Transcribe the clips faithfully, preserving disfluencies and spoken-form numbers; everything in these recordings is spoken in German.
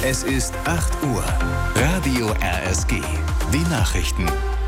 Es ist acht Uhr. Radio R S G. Die Nachrichten.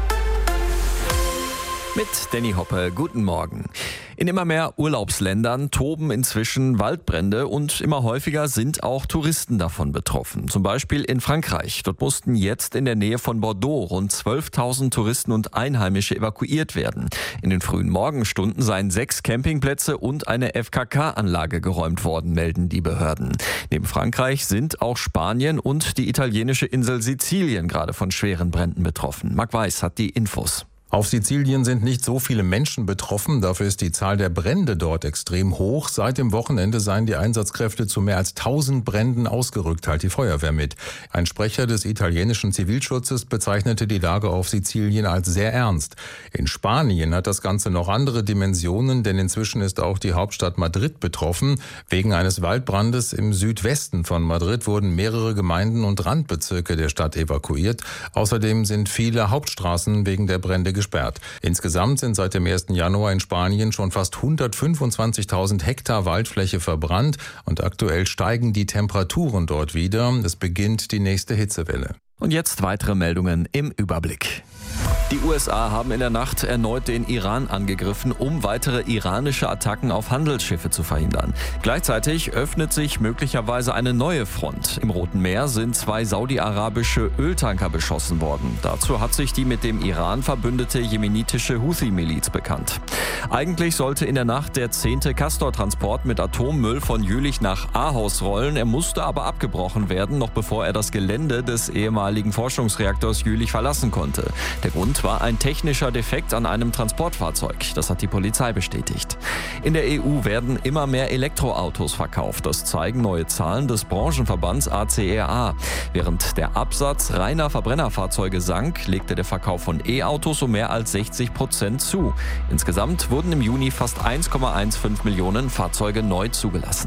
Mit Danny Hoppe, guten Morgen. In immer mehr Urlaubsländern toben inzwischen Waldbrände und immer häufiger sind auch Touristen davon betroffen. Zum Beispiel in Frankreich. Dort mussten jetzt in der Nähe von Bordeaux rund zwölftausend Touristen und Einheimische evakuiert werden. In den frühen Morgenstunden seien sechs Campingplätze und eine F K K-Anlage geräumt worden, melden die Behörden. Neben Frankreich sind auch Spanien und die italienische Insel Sizilien gerade von schweren Bränden betroffen. Marc Weiß hat die Infos. Auf Sizilien sind nicht so viele Menschen betroffen, dafür ist die Zahl der Brände dort extrem hoch. Seit dem Wochenende seien die Einsatzkräfte zu mehr als tausend Bränden ausgerückt, teilt die Feuerwehr mit. Ein Sprecher des italienischen Zivilschutzes bezeichnete die Lage auf Sizilien als sehr ernst. In Spanien hat das Ganze noch andere Dimensionen, denn inzwischen ist auch die Hauptstadt Madrid betroffen. Wegen eines Waldbrandes im Südwesten von Madrid wurden mehrere Gemeinden und Randbezirke der Stadt evakuiert. Außerdem sind viele Hauptstraßen wegen der Brände gesperrt. Insgesamt sind seit dem ersten Januar in Spanien schon fast hundertfünfundzwanzigtausend Hektar Waldfläche verbrannt und aktuell steigen die Temperaturen dort wieder. Es beginnt die nächste Hitzewelle. Und jetzt weitere Meldungen im Überblick. Die U S A haben in der Nacht erneut den Iran angegriffen, um weitere iranische Attacken auf Handelsschiffe zu verhindern. Gleichzeitig öffnet sich möglicherweise eine neue Front. Im Roten Meer sind zwei saudi-arabische Öltanker beschossen worden. Dazu hat sich die mit dem Iran verbündete jemenitische Houthi-Miliz bekannt. Eigentlich sollte in der Nacht der zehnte Castor-Transport mit Atommüll von Jülich nach Ahaus rollen. Er musste aber abgebrochen werden, noch bevor er das Gelände des ehemaligen Forschungsreaktors Jülich verlassen konnte. Der Grund war ein technischer Defekt an einem Transportfahrzeug. Das hat die Polizei bestätigt. In der E U werden immer mehr Elektroautos verkauft. Das zeigen neue Zahlen des Branchenverbands A C R A. Während der Absatz reiner Verbrennerfahrzeuge sank, legte der Verkauf von E-Autos um mehr als sechzig Prozent zu. Insgesamt wurden im Juni fast eins Komma fünfzehn Millionen Fahrzeuge neu zugelassen.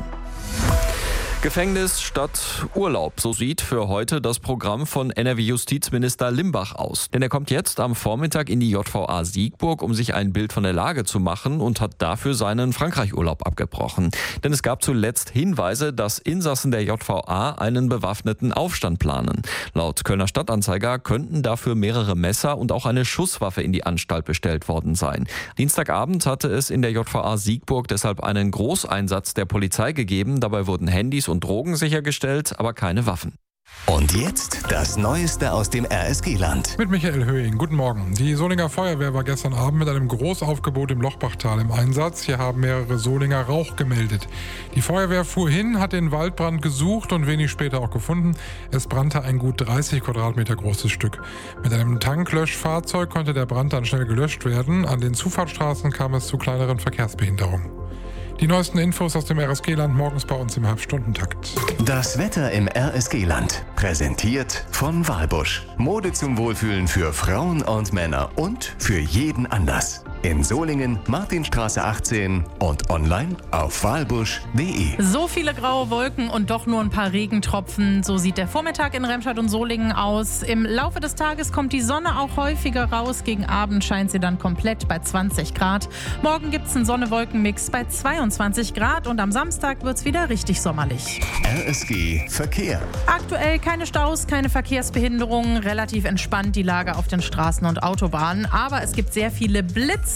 Gefängnis statt Urlaub, so sieht für heute das Programm von N R W-Justizminister Limbach aus. Denn er kommt jetzt am Vormittag in die J V A Siegburg, um sich ein Bild von der Lage zu machen und hat dafür seinen Frankreich-Urlaub abgebrochen. Denn es gab zuletzt Hinweise, dass Insassen der J V A einen bewaffneten Aufstand planen. Laut Kölner Stadtanzeiger könnten dafür mehrere Messer und auch eine Schusswaffe in die Anstalt bestellt worden sein. Dienstagabend hatte es in der J V A Siegburg deshalb einen Großeinsatz der Polizei gegeben. Dabei wurden Handys und Drogen sichergestellt, aber keine Waffen. Und jetzt das Neueste aus dem R S G-Land. Mit Michael Höhing. Guten Morgen. Die Solinger Feuerwehr war gestern Abend mit einem Großaufgebot im Lochbachtal im Einsatz. Hier haben mehrere Solinger Rauch gemeldet. Die Feuerwehr fuhr hin, hat den Waldbrand gesucht und wenig später auch gefunden. Es brannte ein gut dreißig Quadratmeter großes Stück. Mit einem Tanklöschfahrzeug konnte der Brand dann schnell gelöscht werden. An den Zufahrtsstraßen kam es zu kleineren Verkehrsbehinderungen. Die neuesten Infos aus dem R S G-Land morgens bei uns im Halbstundentakt. Das Wetter im R S G-Land. Präsentiert von Walbusch. Mode zum Wohlfühlen für Frauen und Männer und für jeden Anlass. In Solingen, Martinstraße achtzehn und online auf walbusch punkt de. So viele graue Wolken und doch nur ein paar Regentropfen. So sieht der Vormittag in Remscheid und Solingen aus. Im Laufe des Tages kommt die Sonne auch häufiger raus. Gegen Abend scheint sie dann komplett bei zwanzig Grad. Morgen gibt es einen Sonne-Wolken-Mix bei zweiundzwanzig Grad und am Samstag wird es wieder richtig sommerlich. R S G Verkehr. Aktuell keine Staus, keine Verkehrsbehinderungen. Relativ entspannt die Lage auf den Straßen und Autobahnen. Aber es gibt sehr viele Blitzer.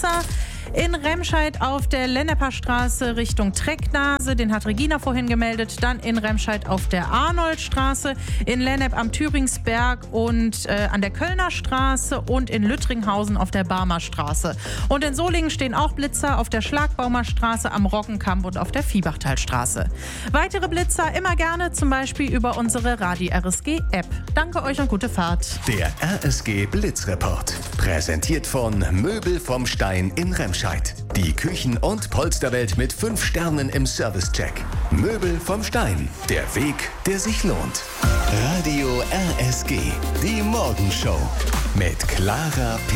In Remscheid auf der Lenneperstraße Richtung Trecknase, den hat Regina vorhin gemeldet. Dann in Remscheid auf der Arnoldstraße, in Lennep am Thüringsberg und äh, an der Kölner Straße und in Lüttringhausen auf der Barmer Straße. Und in Solingen stehen auch Blitzer auf der Schlagbaumer Straße, am Roggenkamp und auf der Viehbachtalstraße. Weitere Blitzer immer gerne, zum Beispiel über unsere Radio R S G App. Danke euch und gute Fahrt. Der R S G Blitzreport. Präsentiert von Möbel vom Stein in Remscheid. Die Küchen- und Polsterwelt mit fünf Sternen im Servicecheck. Möbel vom Stein. Der Weg, der sich lohnt. Radio R S G. Die Morgenshow mit Clara P.